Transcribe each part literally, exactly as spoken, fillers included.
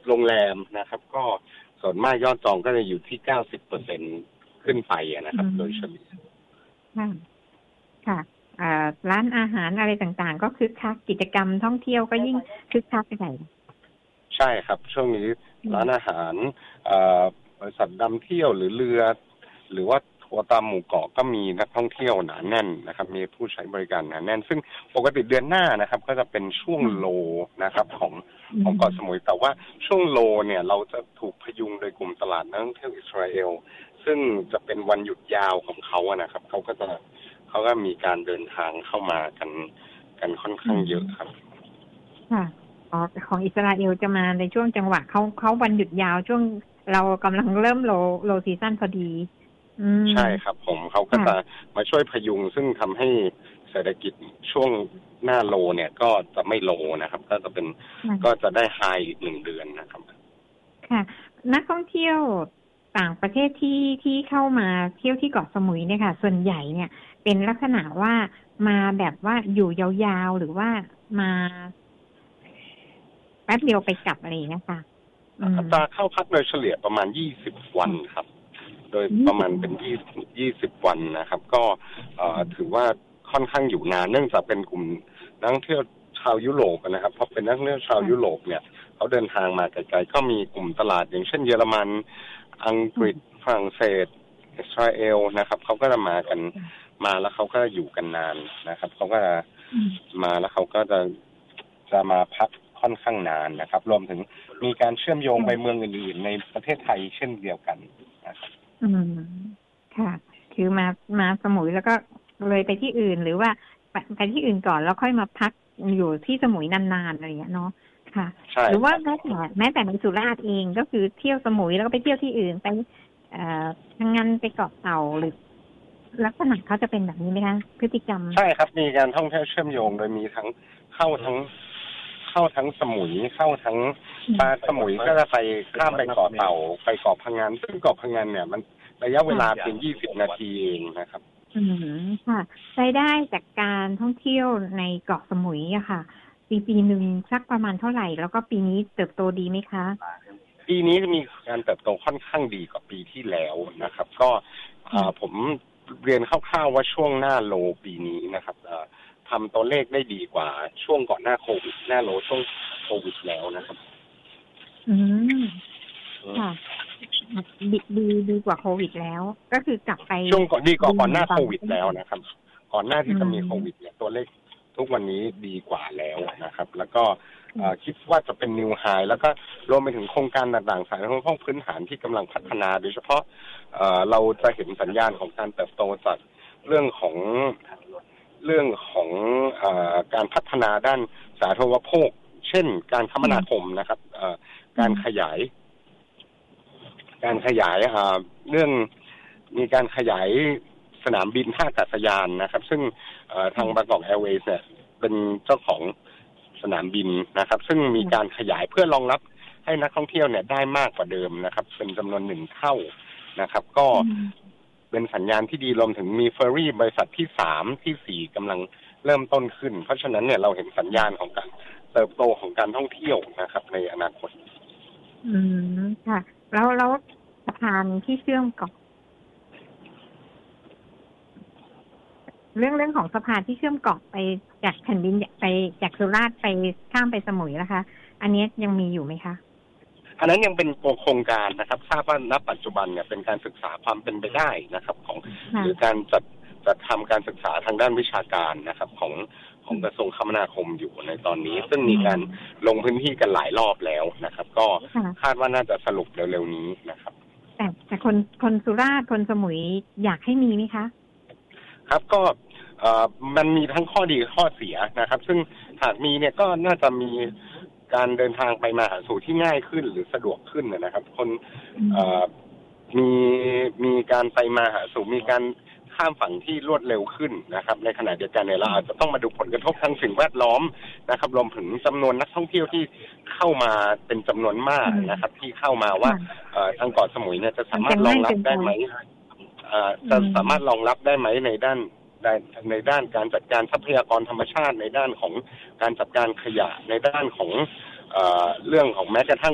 โรงแรมนะครับก็ส่วนมากยอดจองก็จะอยู่ที่ เก้าสิบเปอร์เซ็นต์ ขึ้นไปนะครับโดยเฉลี่ยค่ะค่ะร้านอาหารอะไรต่างๆก็คึกคักกิจกรรมท่องเที่ยวก็ยิ่งคึกคักใหญ่ใช่ครับช่วงนี้ร้านอาหารบริษัทนำเที่ยวหรือเรือหรือว่าทัวร์ตามหมู่เกาะก็มีนักท่องเที่ยวหนาแน่นนะครับมีผู้ใช้บริการหนาแน่นซึ่งปกติเดือนหน้านะครับก็จะเป็นช่วงโลนะครับของของเกาะสมุยแต่ว่าช่วงโลเนี่ยเราจะถูกพยุงโดยกลุ่มตลาดนักท่องเที่ยวอิสราเอลซึ่งจะเป็นวันหยุดยาวของเขาอะนะครับเขาก็จะเขาก็มีการเดินทางเข้ามากันกันค่อนข้างเยอะครับค่ะอ๋อของอิสราเอลจะมาในช่วงจังหวะเขาเขาวันหยุดยาวช่วงเรากำลังเริ่มโลโลซีซั่นพอดีใช่ครับผมเขาก็จะมาช่วยพยุงซึ่งทำให้เศรษฐกิจช่วงหน้าโลเนี่ยก็จะไม่โลนะครับก็จะเป็นก็จะได้ไฮอีกหนึ่งเดือนนะครับค่ะนักท่องเที่ยวต่างประเทศที่ที่เข้ามาเที่ยวที่เกาะสมุยเนี่ยค่ะส่วนใหญ่เนี่ยเป็นลักษณะว่ามาแบบว่าอยู่ยาวๆหรือว่ามาแป๊บเดียวไปกลับอะไรอย่างเงี้ยค่ะอัตราเข้าพักโดยเฉลี่ยประมาณยี่สิบวันครับโดยประมาณเป็นยี่ยี่สิบวันนะครับก็ถือว่าค่อนข้างอยู่นานเนื่องจากเป็นกลุ่มนักท่องเที่ยวชาวยุโรปนะครับเพราะเป็นนักท่องเที่ยวชาวยุโรปเนี่ยเขาเดินทางมาไกลๆก็มีกลุ่มตลาดอย่างเช่นเยอรมันอังกฤษฝรั่งเศสอิสราเอลนะครับเขาก็จะมากันมาแล้วเขาก็อยู่กันนานนะครับเขาก็จะมาแล้วเขาก็จะจะมาพักค่อนข้างนานนะครับรวมถึงมีการเชื่อมโยงไปเมืองอื่นๆในประเทศไทยเช่นเดียวกันนะครับอืมค่ะคือมามาสมุยแล้วก็เลยไปที่อื่นหรือว่าไปที่อื่นก่อนแล้วค่อยมาพักอยู่ที่สมุยนานๆอะไรอย่างเงี้ยเนาะค่ะหรือว่าแม้แต่แม้แต่ในสุราษฎร์เองก็คือเที่ยวสมุยแล้วก็ไปเที่ยวที่อื่นไปเอ่อทางงานไปเกาะเต่าหรือลักษณะเขาจะเป็นแบบนี้ไหมคะพฤติกรรมใช่ครับมีการท่องเที่ยวเชื่อมโยงโดยมีทั้งเข้าทั้งเข้าทั้งสมุยเข้าทั้งปลาสมุยก็จะไปข้ามไปเกาะเต่าไปเกาะพะงันซึ่งเกาะพะงันเนี่ยมันระยะเวลาเพียงยี่สิบนาทีเองนะครับอืมค่ะรายได้จากการท่องเที่ยวในเกาะสมุยอะค่ะปีปีหนึ่งสักประมาณเท่าไหร่แล้วก็ปีนี้เติบโตดีไหมคะปีนี้มีการเติบโตค่อนข้างดีกว่าปีที่แล้วนะครับก็ผมเรียนคร่าวๆว่าช่วงหน้าโลปีนี้นะครับทำตัวเลขได้ดีกว่าช่วงก่อนหน้าโควิดหน้าโลช่วงโควิดแล้วนะครับอืมค่ะดีดีดีกว่าโควิดแล้วก็คือกลับไปช่วงก่อนดีกว่าก่อนหน้าโควิดแล้วนะครับก่อนหน้าที่จะมีโควิดเนี่ยตัวเลขทุกวันนี้ดีกว่าแล้วนะครับแล้วก็คิดว่าจะเป็นนิวไฮแล้วก็รวมไปถึงโครงการต่างๆสายห้องพื้นฐานที่กำลังพัฒนาโดยเฉพาะเราจะเห็นสัญญาณของการเติบโตจากเรื่องของเรื่องของการพัฒนาด้านสาธารณูปโภคเช่นการคมนาคมนะครับการขยายการขยายเรื่องมีการขยายสนามบินท่าอากาศยานนะครับซึ่งทางบางกอกแอร์เวย์เนี่ยเป็นเจ้าของสนามบินนะครับซึ่งมีการขยายเพื่อรองรับให้นักท่องเที่ยวเนี่ยได้มากกว่าเดิมนะครับเป็นจำนวนหนึ่งเท่านะครับก็เป็นสัญญาณที่ดีรวมถึงมีเฟอร์รี่บริษัทที่สามที่สี่กำลังเริ่มต้นขึ้นเพราะฉะนั้นเนี่ยเราเห็นสัญญาณของการเติบโตของการท่องเที่ยวนะครับในอนาคตอืมค่ะแล้วแล้วสะพานที่เชื่อมเกาะเรื่องเรื่องของสะพานที่เชื่อมเกาะไปจากแผ่นดินไปจากสุราษฎร์ไปข้ามไปสมุยนะคะอันนี้ยังมีอยู่ไหมคะอันนั้นยังเป็นโครงการนะครับทราบว่าณปัจจุบันเนี่ยเป็นการศึกษาความเป็นไปได้นะครับของหรือการจัดจัดทำการศึกษาทางด้านวิชาการนะครับของของกระทรวงคมนาคมอยู่ในตอนนี้ซึ่งมีการลงพื้นที่กันหลายรอบแล้วนะครับก็คาดว่าน่าจะสรุปเร็วๆนี้นะครับแต่แต่คนคนสุราษฎร์คนสมุยอยากให้มีไหมคะครับก็มันมีทั้งข้อดีข้อเสียนะครับซึ่งหากมีเนี่ยก็น่าจะมีการเดินทางไปมาหาสู่ที่ง่ายขึ้นหรือสะดวกขึ้นนะครับคนมีมีการไปมาหาสู่มีการข้ามฝั่งที่รวดเร็วขึ้นนะครับในขณะเดียวกันเนี่ยเราอาจจะต้องมาดูผลกระทบทางสิ่งแวดล้อมนะครับรวมถึงจำนวนนักท่องเที่ยวที่เข้ามาเป็นจำนวนมากนะครับที่เข้ามาว่าทางเกาะสมุยเนี่ยจะสามารถรองรับได้ไหมจะสามารถรองรับได้ไหมในด้านในด้านการจัดการทรัพยากรธรรมชาติในด้านของการจัดการขยะในด้านของเอ่อเรื่องของแม้กระทั่งพื้นผิว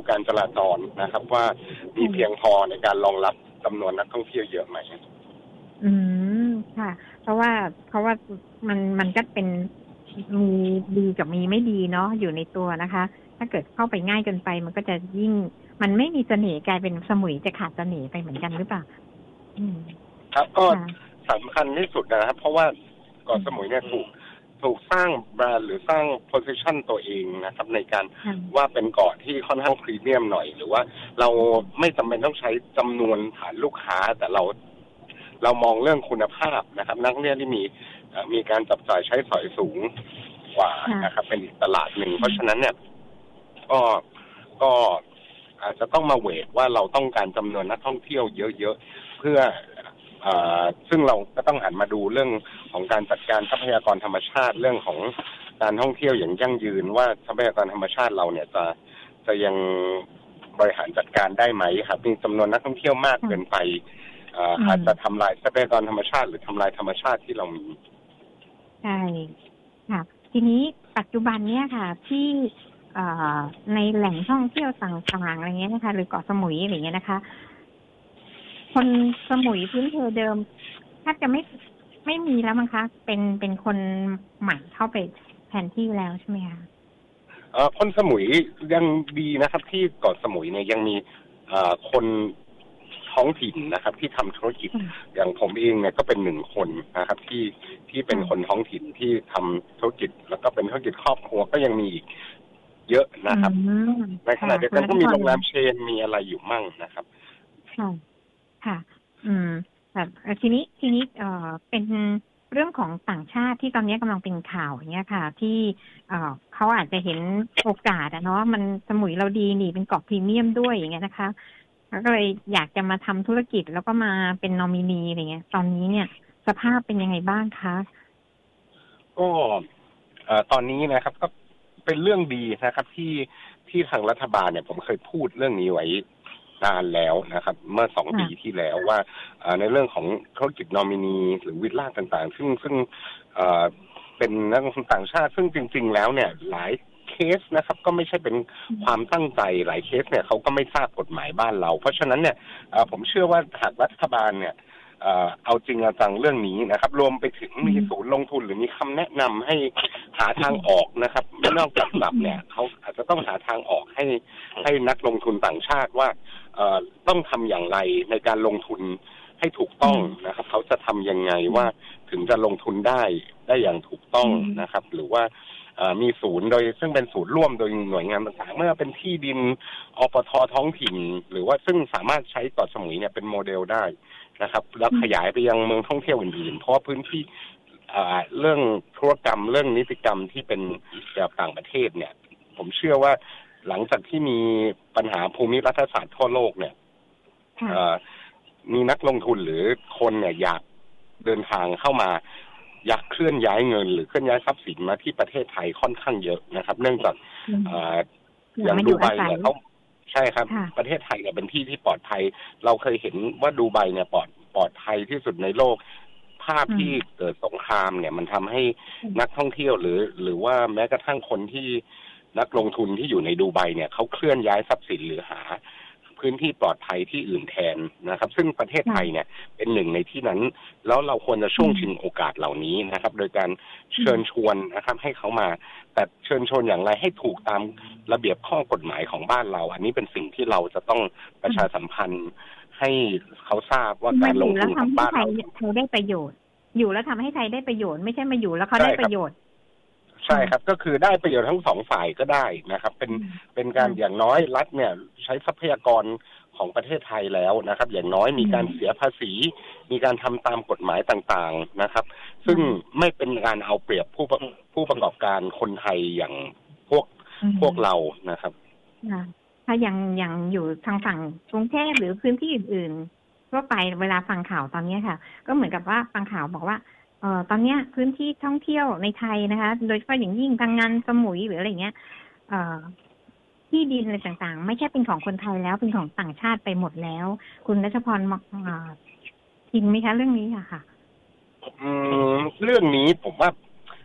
การจราจรนะครับว่ามีเพียงพอในการรองรับจำนวนนักท่องเที่ยวเยอะไหมอืมค่ะเพราะว่าเพราะว่ามันมันก็เป็นมีดีกับมีไม่ดีเนาะอยู่ในตัวนะคะถ้าเกิดเข้าไปง่ายเกินไปมันก็จะยิ่งมันไม่มีเสน่ห์กลายเป็นสมุยจะขาดเสน่ห์ไปเหมือนกันหรือเปล่าอืมครับก็สำคัญที่สุดนะครับเพราะว่าเกาะสมุยเนี่ยถูกถูกสร้างแบรนด์หรือสร้างโพสิชันตัวเองนะครับในการว่าเป็นเกาะที่ค่อนข้างพรีเมียมหน่อยหรือว่าเราไม่จำเป็นต้องใช้จำนวนฐานลูกค้าแต่เราเรามองเรื่องคุณภาพนะครับนักเรียนที่มีมีการจับจ่ายใช้สอยสูงกว่านะครับเป็นอีกตลาดหนึ่งเพราะฉะนั้นเนี่ยก็ก็อาจจะต้องมาเวทว่าเราต้องการจำนวนนักท่องเที่ยวเยอะๆเพื่อซึ่งเราก็ต้องหันมาดูเรื่องของการจัดการทรัพยากรธรรมชาติเรื่องของการท่องเที่ยวอย่างยั่งยืนว่าทรัพยากรธรรมชาติเราเนี่ยจะจะยังบริหารจัดการได้ไหมครับมีจำนวนนักท่องเที่ยวมากเกินไปอาจจะทำลายทรัพยากรธรรมชาติหรือทำลายธรรมชาติที่เรามีใช่ค่ะทีนี้ปัจจุบันเนี่ยค่ะที่ในแหล่งท่องเที่ยวต่างๆอะไรเงี้ยนะคะหรือเกาะสมุยอะไรเงี้ยนะคะคนสมุยพื้นเพเดิมแทบจะไม่ไม่มีแล้วมั้งคะเป็นเป็นคนใหม่เข้าไปแทนที่แล้วใช่ไหมคะเอ่อคนสมุยยังดีนะครับที่เกาะสมุยเนี่ยยังมีคนท้องถิ่นนะครับที่ทำธุรกิจอย่างผมเองเนี่ยก็เป็นหนึ่งคนนะครับที่ที่เป็นคนท้องถิ่นที่ทำธุรกิจแล้วก็เป็นธุรกิจครอบครัวก็ยังมีอีกเยอะนะครับในขณะเดียวกันก็มีโรงแรมเชนมีอะไรอยู่มั่งนะครับค่ะค่ะอืมแบบทีนี้ทีนี้เอ่อเป็นเรื่องของต่างชาติที่ตอนนี้กำลังเป็นข่าวอย่างเงี้ยค่ะที่เอ่อเขาอาจจะเห็นโอกาสอะเนาะมันสมุยเราดีนี่เป็นเกาะพรีเมียมด้วยอย่างเงี้ยนะคะก็เลยอยากจะมาทำธุรกิจแล้วก็มาเป็นนอมินีอะไรเงี้ยตอนนี้เนี่ยสภาพเป็นยังไงบ้างคะก็เอ่อตอนนี้นะครับก็เป็นเรื่องดีนะครับที่ที่ทางรัฐบาลเนี่ยผมเคยพูดเรื่องนี้ไว้นานแล้วนะครับเมื่อสองปีที่แล้วว่าในเรื่องของธุรกิจนอมินีหรือวิลล่าต่างๆซึ่งซึ่งเป็นนักลงทุนต่างชาติซึ่งจริงๆแล้วเนี่ยหลายเคสนะครับก็ไม่ใช่เป็นความตั้งใจหลายเคสเนี่ยเขาก็ไม่ทราบกฎหมายบ้านเราเพราะฉะนั้นเนี่ยผมเชื่อว่าหากรัฐบาลเนี่ยเอาจริงเอาจังเรื่องนี้นะครับรวมไปถึงมีศูนย์ลงทุนหรือมีคำแนะนำให้หาทางออกนะครับนอกจากปรับเนี่ยเขาอาจจะต้องหาทางออกให้ให้นักลงทุนต่างชาติว่าต้องทำอย่างไรในการลงทุนให้ถูกต้องนะครับเขาจะทำยังไงว่าถึงจะลงทุนได้ได้อย่างถูกต้องนะครับหรือว่ามีศูนย์โดยซึ่งเป็นศูนย์ร่วมโดยหน่วยงานต่างๆเมื่อเป็นที่ดินอปท.ท้องถิ่นหรือว่าซึ่งสามารถใช้เกาะสมุยเนี่ยเป็นโมเดลได้นะครับแล้วขยายไปยังเมืองท่องเที่ยวอื่นๆเพราะว่าพื้นที่เรื่องธุรกรรมเรื่องนิติกรรมที่เป็นแบบต่างประเทศเนี่ยผมเชื่อว่าหลังจากที่มีปัญหาภูมิรัฐศาสตร์ทั่วโลกเนี่ยมีนักลงทุนหรือคนเนี่ยอยากเดินทางเข้ามาอยากเคลื่อนย้ายเงินหรือเคลื่อนย้ายทรัพย์สินมาที่ประเทศไทยค่อนข้างเยอะนะครับเนื่องจากอย่างดูไบเนี่ยเขาใช่ครับประเทศไทยเนี่ยเป็นที่ที่ปลอดภัยเราเคยเห็นว่าดูไบเนี่ยปลอดปลอดภัยที่สุดในโลกภาพที่เกิดสงครามเนี่ยมันทำให้นักท่องเที่ยวหรือหรือว่าแม้กระทั่งคนที่นักลงทุนที่อยู่ในดูไบเนี่ยเขาเคลื่อนย้ายทรัพย์สินหรือหาพื้นที่ปลอดภัยที่อื่นแทนนะครับซึ่งประเทศไทยเนี่ยเป็นหนึ่งในที่นั้นแล้วเราควรจะช่วงชิงโอกาสเหล่านี้นะครับโดยการเชิญชวนนะครับให้เขามาแต่เชิญชวนอย่างไรให้ถูกตามระเบียบข้อกฎหมายของบ้านเราอันนี้เป็นสิ่งที่เราจะต้องประชาสัมพันธ์ให้เขาทราบว่าการลงทุนของบ้านเราเขาได้ประโยชน์อยู่แล้วทำให้ไทยได้ประโยชน์ไม่ใช่มาอยู่แล้วเขาได้ประโยชน์ใช่ครับก็คือได้ประโยชน์ทั้งสองฝ่ายก็ได้นะครับเป็นเป็นการอย่างน้อยรัฐเนี่ยใช้ทรัพยากรของประเทศไทยแล้วนะครับอย่างน้อยมีการเสียภาษีมีการทำตามกฎหมายต่างๆนะครับซึ่งไม่เป็นการเอาเปรียบผู้ผู้ประกอบการคนไทยอย่างพวกพวกเรานะครับถ้าอย่างอย่างอยู่ทางฝั่งกรุงเทพหรือพื้นที่อื่นๆทั่วไปเวลาฟังข่าวตอนนี้ค่ะก็เหมือนกับว่าฟังข่าวบอกว่าเอ่อตอนนี้พื้นที่ท่องเที่ยวในไทยนะคะโดยเฉพาะอย่างยิ่งพังงานสมุยหรืออะไรเงี้ยเอ่อที่ดินอะไรต่างๆไม่ใช่เป็นของคนไทยแล้วเป็นของต่างชาติไปหมดแล้วคุณรัชพรจริงไหมคะเรื่องนี้อะค่ะอืมเรื่องนี้ผมว่า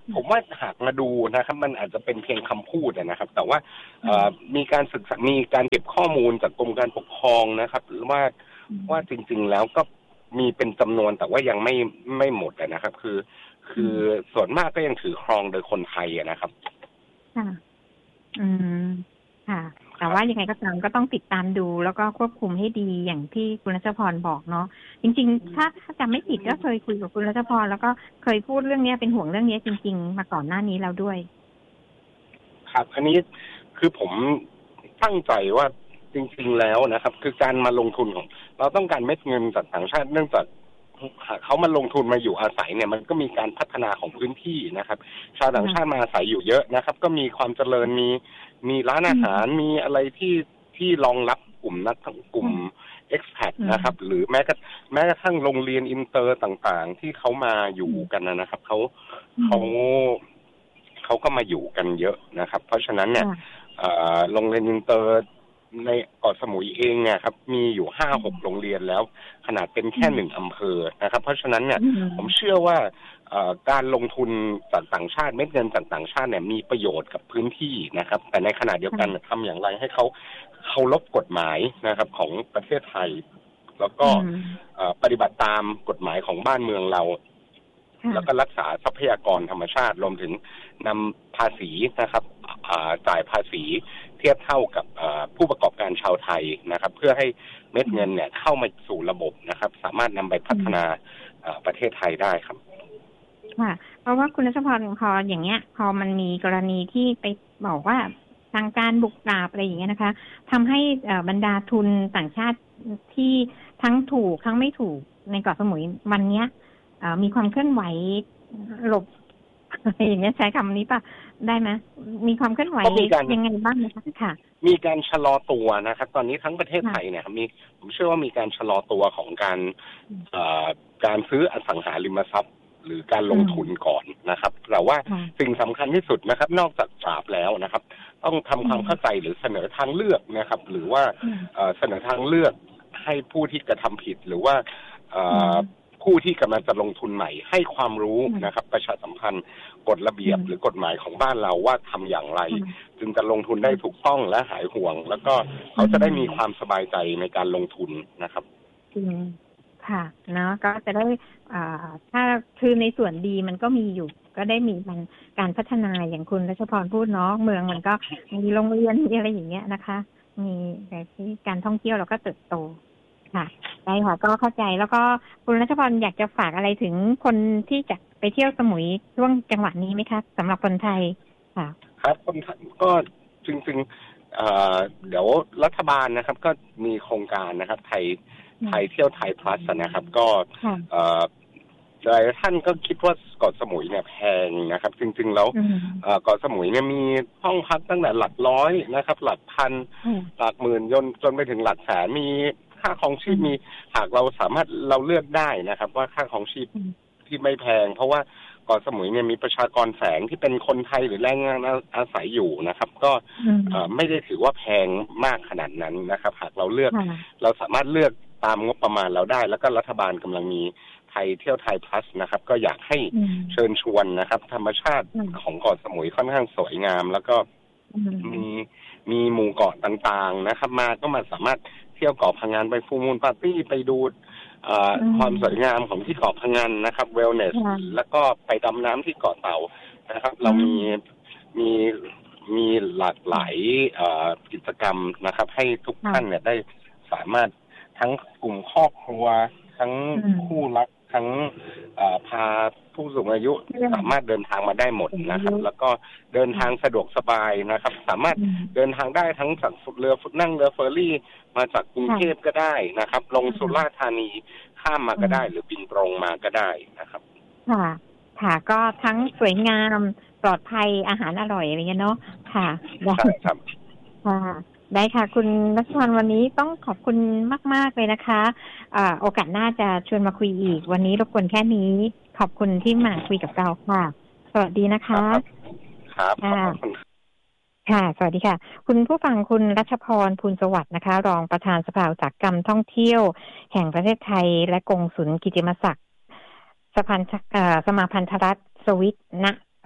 ผมว่าหากมาดูนะครับมันอาจจะเป็นเพียงคำพูดนะครับแต่ว่ามีการศึกษามีการเก็บข้อมูลจากกรมการปกครองนะครับว่าว่าจริงๆแล้วก็มีเป็นจำนวนแต่ว่ายังไม่ไม่หมดนะครับคือคือส่วนมากก็ยังถือครองโดยคนไทยนะครับค่ะอืมค่ะแต่ว่ายังไงก็ตามก็ต้องติดตามดูแล้วก็ควบคุมให้ดีอย่างที่คุณรัชพรบอกเนาะจริงๆถ้าถ้าจำไม่ผิดก็เคยคุยกับคุณรัชพรแล้วก็เคยพูดเรื่องนี้เป็นห่วงเรื่องนี้จริงๆมาก่อนหน้านี้แล้วด้วยครับอันนี้คือผมตั้งใจว่าจริงๆแล้วนะครับคือการมาลงทุนของเราต้องการเม็ดเงินจากต่างชาติเนื่องจากเขามาลงทุนมาอยู่อาศัยเนี่ยมันก็มีการพัฒนาของพื้นที่นะครับชาวต่างชาติมาอาศัยอยู่เยอะนะครับก็มีความเจริญมีมีร้านอาหารมีอะไรที่ที่รองรับกลุ่มนักกลุ่ม expat นะครับหรือแม้กระแม้กระทั่งโรงเรียนอินเตอร์ต่างๆที่เขามาอยู่กันนะครับเขาเขาเขาก็มาอยู่กันเยอะนะครับเพราะฉะนั้นเนี่ยโรงเรียนอินเตอร์ในเกาะสมุยเองเนี่ยครับมีอยู่ห้าหกโรงเรียนแล้วขนาดเป็นแค่หนึ่งอำเภอนะครับเพราะฉะนั้นเนี่ยผมเชื่อว่าการลงทุนจากต่างชาติเม็ดเงินจากต่างชาติเนี่ยมีประโยชน์กับพื้นที่นะครับแต่ในขณะเดียวกันทำอย่างไรให้เขาเคารพกฎหมายนะครับของประเทศไทยแล้วก็ปฏิบัติตามกฎหมายของบ้านเมืองเราแล้วก็รักษาทรัพยากรธรรมชาติรวมถึงนำภาษีนะครับจ่ายภาษีเทียบเท่ากับผู้ประกอบการชาวไทยนะครับเพื่อให้เม็ดเงินเนี่ยเข้ามาสู่ระบบนะครับสามารถนำไปพัฒนาประเทศไทยได้ครับค่ะเพราะว่าคุณรัชพรพออย่างเงี้ยพอมันมีกรณีที่ไปบอกว่าทางการบุกปราบอะไรอย่างเงี้ยนะคะทำให้บรรดาทุนต่างชาติที่ทั้งถูกทั้งไม่ถูกในเกาะสมุยวันเนี้ยมีความเคลื่อนไหวหลบอย่างเงี้ยใช้คำนี้ป่ะได้ไหมมีความเคลื่อนไหวยังไงบ้างนะคะค่ะมีการชะลอตัวนะครับตอนนี้ทั้งประเทศไทยเนี่ยมีผมเชื่อว่ามีการชะลอตัวของการการซื้ออสังหาริมทรัพย์หรือการลงทุนก่อนนะครับแต่ว่าสิ่งสำคัญที่สุดนะครับนอกจากปราบแล้วนะครับต้องทำความเข้าใจหรือเสนอทางเลือกนะครับหรือว่าเสนอทางเลือกให้ผู้ที่กระทำผิดหรือว่าผู้ที่กำลังจะลงทุนใหม่ให้ความรู้นะครับประชาสัมพันธ์กฎระเบียบหรือกฎหมายของบ้านเราว่าทำอย่างไรจึงจะลงทุนได้ถูกต้องและหายห่วงแล้วก็เขาจะได้มีความสบายใจในการลงทุนนะครับจริงค่ะเนาะก็จะได้อ่าถ้าคือในส่วนดีมันก็มีอยู่ก็ได้มีมันการพัฒนาอย่างคุณรัชพรพูดเนาะเมืองมันก็มีโรงเรียนมีอะไรอย่างเงี้ยนะคะมีแต่ที่การท่องเที่ยวเราก็เติบโตค่ะได้ค่ะก็เข้าใจแล้วก็คุณรัชพรอยากจะฝากอะไรถึงคนที่จะไปเที่ยวสมุยช่วงจังหวะนี้ไหมคะสำหรับคนไทยค่ะครับคนไทยก็จริงๆเอ่อเดี๋ยวรัฐบาลนะครับก็มีโครงการนะครับไทยไทยเที่ยวไทยพลัสนะครับก็เอ่อหลายท่านก็คิดว่าเกาะสมุยเนี่ยแพงนะครับจริงๆแล้วเกาะสมุยเนี่ยมีห้องพักตั้งแต่หลักร้อยนะครับหลักพันหลักหมื่นจนจนไปถึงหลักแสนมีค่าครองชีพมีหากเราสามารถเราเลือกได้นะครับว่าค่าครองชีพที่ไม่แพงเพราะว่าเกาะสมุยเนี่ยมีประชากรแฝงที่เป็นคนไทยหรือแรงงานอาศัยอยู่นะครับก็ไม่ได้ถือว่าแพงมากขนาดนั้นนะครับหากเราเลือกเราสามารถเลือกตามงบประมาณเราได้แล้วก็รัฐบาลกำลังมีไทยเที่ยวไทยพลัสนะครับก็อยากให้เชิญชวนนะครับธรรมชาติของเกาะสมุยค่อนข้างสวยงามแล้วก็มีมีหมู่เกาะต่างๆนะครับมาก็มาสามารถเที่ยวเกาะพังงานไปฟูมูลปาร์ตี้ไปดูความสวยงามของที่เกาะพังงานนะครับเวลเนสแล้วก็ไปดำน้ำที่เกาะเต่านะครับเรามีมีมีหลากหลายกิจกรรมนะครับให้ทุกท่านเนี่ยได้สามารถทั้งกลุ่มครอบครัวทั้งคู่รักทั้งพาผู้สูงอายุสามารถเดินทางมาได้หมดนะครับแล้วก็เดินทางสะดวกสบายนะครับสามารถเดินทางได้ทั้งจากเรือนั่งเรือเฟอร์รี่มาจากกรุงเทพก็ได้นะครับลงสุราษฎร์ธานีข้ามมาก็ได้หรือบินตรงมาก็ได้นะครับค่ะค่ะก็ทั้งสวยงามปลอดภัยอาหารอร่อยอะไรเงี้ยเนาะค่ะได้ครับค่ะได้ค่ะคุณรัชพรวันนี้ต้องขอบคุณมากๆเลยนะคะอ่าโอกาสหน้าจะชวนมาคุยอีกวันนี้รบกวนแค่นี้ขอบคุณที่มาคุยกับเราค่ะสวัสดีนะคะครับขอบคุณค่ะสวัสดีค่ะคุณผู้ฟังคุณรัชพรภูลสวัสดิ์นะคะรองประธานสภาอุตสาหกรรมท่องเที่ยวแห่งประเทศไทยและกงสุลกิติมศักดิ์สภาสมาพันธรัฐสวิตณ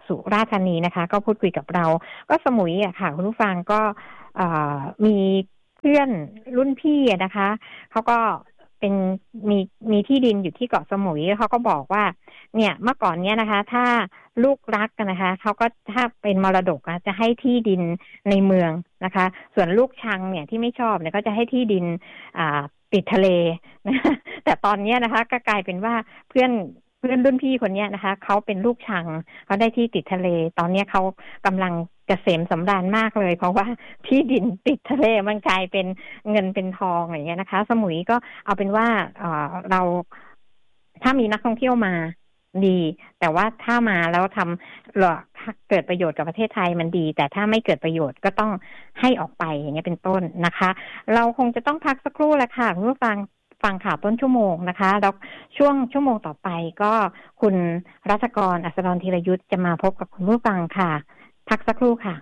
สุราษฎร์ธานีนะคะก็พูดคุยกับเราก็สมุยอ่ะค่ะคุณผู้ฟังก็มีเพื่อนรุ่นพี่นะคะเขาก็เป็นมีมีที่ดินอยู่ที่เกาะสมุยเขาก็บอกว่าเนี่ยเมื่อก่อนเนี้ยนะคะถ้าลูกรักกันนะคะเขาก็ถ้าเป็นมรดกนะจะให้ที่ดินในเมืองนะคะส่วนลูกชังเนี่ยที่ไม่ชอบเนี่ยก็จะให้ที่ดินอ่าติดทะเลนะแต่ตอนนี้นะคะก็กลายเป็นว่าเพื่อนเพื่อนรุ่นพี่คนนี้นะคะเขาเป็นลูกชังเขาได้ที่ติดทะเลตอนนี้เขากำลังเกษมสำราญมากเลยเพราะว่าที่ดินติดทะเลมันกลายเป็นเงินเป็นทองอย่างเงี้ยนะคะสมุยก็เอาเป็นว่าเอ่อเราถ้ามีนักท่องเที่ยวมาดีแต่ว่าถ้ามาแล้วทำหรอเกิดประโยชน์กับประเทศไทยมันดีแต่ถ้าไม่เกิดประโยชน์ก็ต้องให้ออกไปอย่างเงี้ยเป็นต้นนะคะเราคงจะต้องพักสักครู่แหละค่ะคุณผู้ฟังฟังข่าวต้นชั่วโมงนะคะแล้วช่วงชั่วโมงต่อไปก็คุณรัชกรอัศดรธีรยุทธจะมาพบกับคุณผู้ฟังค่ะพักสักครู่ค่ะ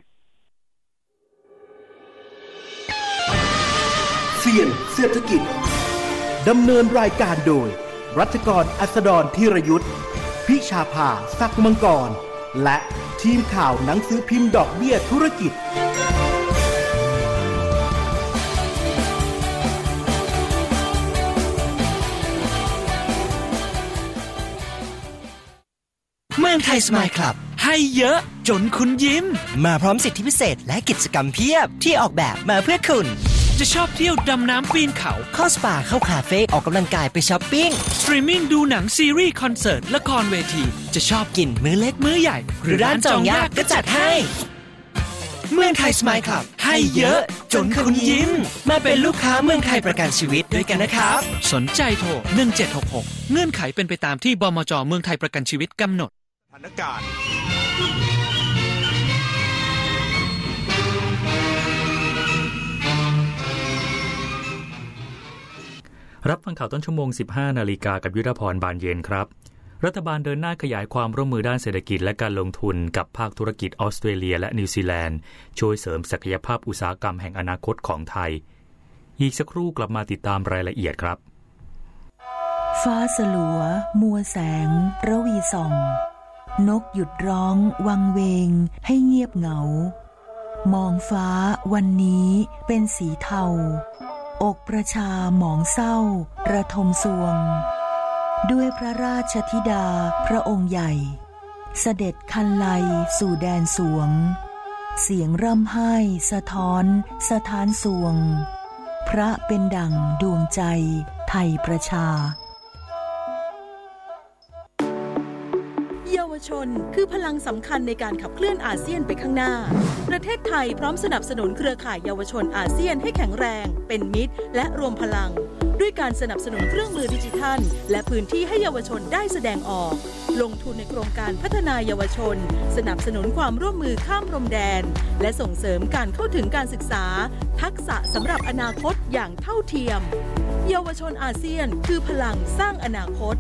เสี่ยงเศรษฐกิจดำเนินรายการโดยรัชกรอัศดรธีรยุทธพิชาภาศักดิ์มังกรและทีมข่าวหนังสือพิมพ์ดอกเบี้ยธุรกิจเมืองไทยสมายคลับให้เยอะจนคุณยิ้มมาพร้อมสิทธิพิเศษและกิจกรรมเพียบที่ออกแบบมาเพื่อคุณจะชอบเที่ยวดำน้ำปีนเขาเข้าสปาเข้าคาเฟ่ออกกำลังกายไปช้อปปิ้งสตรีมมิ่งดูหนังซีรีส์คอนเสิร์ตละครเวทีจะชอบกินมื้อเล็กมื้อใหญ่หรือร้านจองยากก็จัดให้เมืองไทยสมายคลับให้เยอะจนคุณยิ้มมาเป็นลูกค้าเมืองไทยประกันชีวิตด้วยกันนะครับสนใจโทรหนึ่งเจ็ดหกหกเงื่อนไขเป็นไปตามที่บมจ.เมืองไทยประกันชีวิตกำหนดสถานการณ์รับฟังข่าวต้นชั่วโมง สิบห้า นาฬิกากับยุทธพรบานเย็นครับรัฐบาลเดินหน้าขยายความร่วมมือด้านเศรษฐกิจและการลงทุนกับภาคธุรกิจออสเตรเลียและนิวซีแลนด์ช่วยเสริมศักยภาพอุตสาหกรรมแห่งอนาคตของไทยอีกสักครู่กลับมาติดตามรายละเอียดครับฟ้าสลัวมัวแสงระวีส่องนกหยุดร้องวังเวงให้เงียบเหงามองฟ้าวันนี้เป็นสีเทาอกประชาหมองเศร้าระทมสวงด้วยพระราชธิดาพระองค์ใหญ่เสด็จคันไลสู่แดนสวงเสียงร่ำไห้สะท้อนสะท้านสวงพระเป็นดั่งดวงใจไทยประชาเยาวชนคือพลังสำคัญในการขับเคลื่อนอาเซียนไปข้างหน้าประเทศไทยพร้อมสนับสนุนเครือข่ายเยาวชนอาเซียนให้แข็งแรงเป็นมิตรและรวมพลังด้วยการสนับสนุนเครื่องมือดิจิทัลและพื้นที่ให้เยาวชนได้แสดงออกลงทุนในโครงการพัฒนาเยาวชนสนับสนุนความร่วมมือข้ามพรมแดนและส่งเสริมการเข้าถึงการศึกษาทักษะสำหรับอนาคตอย่างเท่าเทียมเยาวชนอาเซียนคือพลังสร้างอนาคต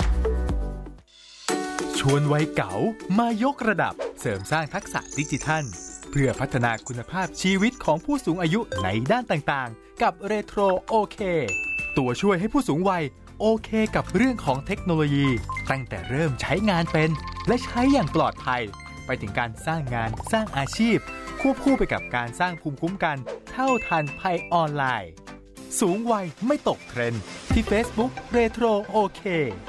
ชวนวัยเก๋ามายกระดับเสริมสร้างทักษะดิจิทัลเพื่อพัฒนาคุณภาพชีวิตของผู้สูงอายุในด้านต่างๆกับเรโทรโอเคตัวช่วยให้ผู้สูงวัยโอเคกับเรื่องของเทคโนโลยีตั้งแต่เริ่มใช้งานเป็นและใช้อย่างปลอดภัยไปถึงการสร้างงานสร้างอาชีพควบคู่ไปกับการสร้างภูมิคุ้มกันเท่าทันภัยออนไลน์สูงวัยไม่ตกเทรนด์ที่ Facebook เรโทรโอเค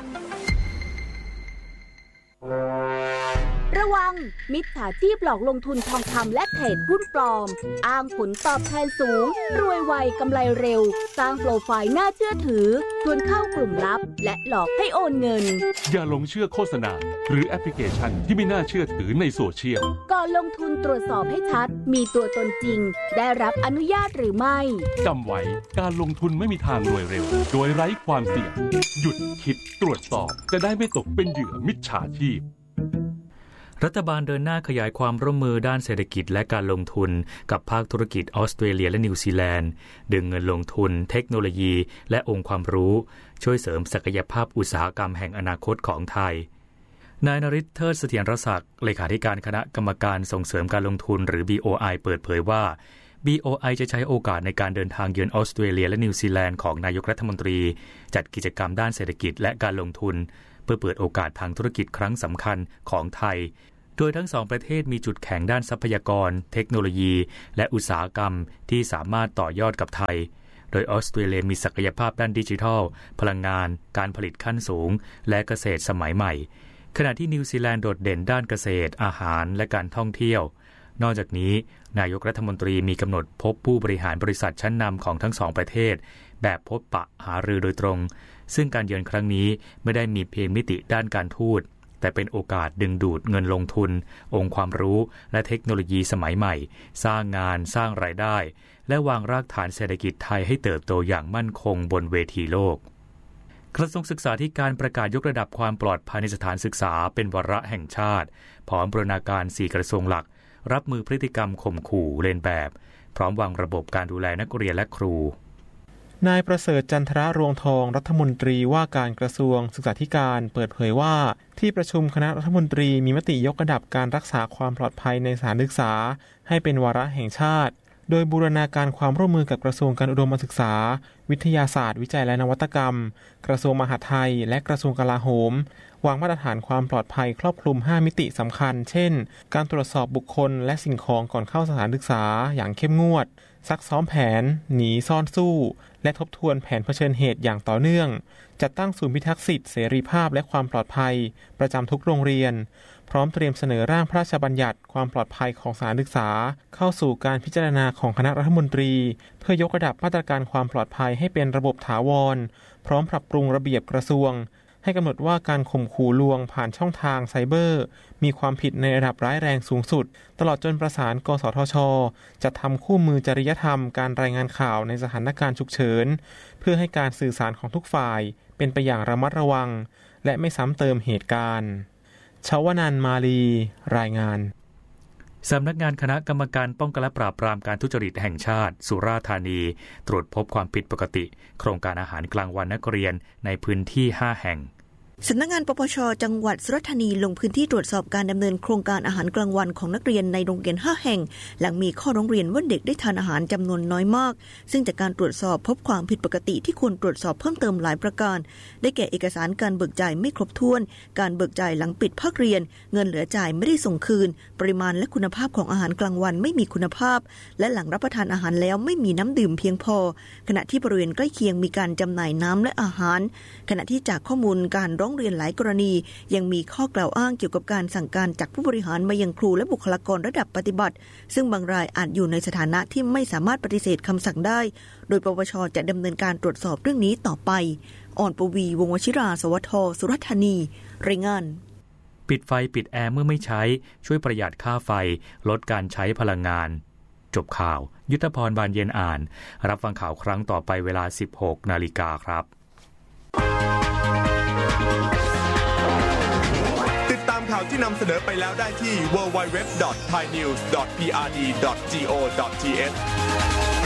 ระวังมิจฉาชีพหลอกลงทุนทองคำและเทรดหุ้นปลอมอ้างผลตอบแทนสูงรวยไวกำไรเร็วสร้างโปรไฟล์น่าเชื่อถือชวนเข้ากลุ่มลับและหลอกให้โอนเงินอย่าหลงเชื่อโฆษณาหรือแอปพลิเคชันที่ไม่น่าเชื่อถือในโซเชียลก่อนลงทุนตรวจสอบให้ชัดมีตัวตนจริงได้รับอนุญาตหรือไม่จำไว้การลงทุนไม่มีทางรวยเร็วโดยไร้ความเสี่ยงหยุดคิดตรวจสอบจะได้ไม่ตกเป็นเหยื่อมิจฉาชีพรัฐบาลเดินหน้าขยายความร่วมมือด้านเศรษฐกิจและการลงทุนกับภาคธุรกิจออสเตรเลียและนิวซีแลนด์ดึงเงินลงทุนเทคโนโลยีและองค์ความรู้ช่วยเสริมศักยภาพอุตสาหกรรมแห่งอนาคตของไทยนายนฤทธิ์เทิดเสถียรศักดิ์เลขาธิการคณะกรรมการส่งเสริมการลงทุนหรือ บี โอ ไอ เปิดเผยว่า บี โอ ไอ จะใช้โอกาสในการเดินทางเยือนออสเตรเลียและนิวซีแลนด์ของนายกรัฐมนตรีจัดกิจกรรมด้านเศรษฐกิจและการลงทุนเพื่อเปิดโอกาสทางธุรกิจครั้งสำคัญของไทยโดยทั้งสองประเทศมีจุดแข็งด้านทรัพยากรเทคโนโลยีและอุตสาหกรรมที่สามารถต่อยอดกับไทยโดยออสเตรเลียมีศักยภาพด้านดิจิทัลพลังงานการผลิตขั้นสูงและเกษตรสมัยใหม่ขณะที่นิวซีแลนด์โดดเด่นด้านเกษตรอาหารและการท่องเที่ยวนอกจากนี้นายกรัฐมนตรีมีกำหนดพบผู้บริหารบริษัทชั้นนำของทั้งสองประเทศแบบพบปะหารือโดยตรงซึ่งการเยือนครั้งนี้ไม่ได้มีเพียงมิติด้านการทูตแต่เป็นโอกาสดึงดูดเงินลงทุนองค์ความรู้และเทคโนโลยีสมัยใหม่สร้างงานสร้างรายได้และวางรากฐานเศรษฐกิจไทยให้เติบโตอย่างมั่นคงบนเวทีโลกกระทรวงศึกษาธิการประกาศยกระดับความปลอดภัยในสถานศึกษาเป็นวาระแห่งชาติพร้อมบูรณาการสี่กระทรวงหลักรับมือพฤติกรรมข่มขู่เลียนแบบพร้อมวางระบบการดูแลนักเรียนและครูนายประเสริฐจันทรรวงทองรัฐมนตรีว่าการกระทรวงศึกษาธิการเปิดเผยว่าที่ประชุมคณะรัฐมนตรีมีมติยกระดับการรักษาความปลอดภัยในสถานศึกษาให้เป็นวาระแห่งชาติโดยบูรณาการความร่วมมือกับกระทรวงการอุดมศึกษาวิทยาศาสตร์วิจัยและนวัตกรรมกระทรวงมหาดไทยและกระทรวงกลาโหมวางมาตรฐานความปลอดภัยครอบคลุมห้ามิติสำคัญเช่นการตรวจสอบบุคคลและสิ่งของก่อนเข้าสถานศึกษาอย่างเข้มงวดซักซ้อมแผนหนีซ่อนสู้และทบทวนแผนเผชิญเหตุอย่างต่อเนื่องจัดตั้งศูนย์พิทักษ์สิทธิเสรีภาพและความปลอดภัยประจำทุกโรงเรียนพร้อมเตรียมเสนอร่างพระราชบัญญัติความปลอดภัยของสถานศึกษาเข้าสู่การพิจารณาของคณะรัฐมนตรีเพื่อยกระดับมาตรการความปลอดภัยให้เป็นระบบถาวรพร้อมปรับปรุงระเบียบกระทรวงให้กำหนดว่าการข่มขู่ลวงผ่านช่องทางไซเบอร์มีความผิดในระดับร้ายแรงสูงสุดตลอดจนประสานกสทช.จัดทำคู่มือจริยธรรมการรายงานข่าวในสถานการณ์ฉุกเฉินเพื่อให้การสื่อสารของทุกฝ่ายเป็นไปอย่างระมัดระวังและไม่ซ้ำเติมเหตุการณ์ชวนันท์มาลีรายงานสำนักงานคณะกรรมการป้องกันและปราบปรามการทุจริตแห่งชาติสุราษฎร์ธานีตรวจพบความผิดปกติโครงการอาหารกลางวันนักเรียนในพื้นที่ห้าแห่งสำนักงานปปช.จังหวัดสุราษฎร์ธานีลงพื้นที่ตรวจสอบการดำเนินโครงการอาหารกลางวันของนักเรียนในโรงเรียนห้าแห่งหลังมีข้อร้องเรียนว่าเด็กได้ทานอาหารจำนวนน้อยมากซึ่งจากการตรวจสอบพบความผิดปกติที่ควรตรวจสอบเพิ่มเติมหลายประการได้แก่เอกสารการเบิกจ่ายไม่ครบถ้วนการเบิกจ่ายหลังปิดภาคเรียนเงินเหลือจ่ายไม่ได้ส่งคืนปริมาณและคุณภาพของอาหารกลางวันไม่มีคุณภาพและหลังรับประทานอาหารแล้วไม่มีน้ำดื่มเพียงพอขณะที่บริเวณใกล้เคียงมีการจำหน่ายน้ำและอาหารขณะที่จากข้อมูลการร้องเรียนหลายกรณียังมีข้อกล่าวอ้างเกี่ยวกับการสั่งการจากผู้บริหารมายังครูและบุคลากรระดับปฏิบัติซึ่งบางรายอาจอยู่ในสถานะที่ไม่สามารถปฏิเสธคำสั่งได้โดยปปช.จะดำเนินการตรวจสอบเรื่องนี้ต่อไปอ่อนปวีวงศ์วชิราสวทสุราษฎร์ธานีรายงานปิดไฟปิดแอร์เมื่อไม่ใช้ช่วยประหยัดค่าไฟลดการใช้พลังงานจบข่าวยุทธพรบานเย็นอ่านรับฟังข่าวครั้งต่อไปเวลา สิบหกนาฬิกาครับติดตามข่าวที่นำเสนอไปแล้วได้ที่ ดับเบิลยู ดับเบิลยู ดับเบิลยู ดอท ไทยนิวส์ ดอท พี อาร์ ดี ดอท จี โอ ดอท ที เอช